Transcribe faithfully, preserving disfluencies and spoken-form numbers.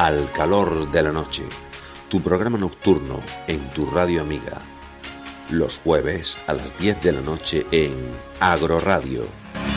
Al calor de la noche, tu programa nocturno en tu radio amiga. Los jueves a las diez de la noche en Agroradio.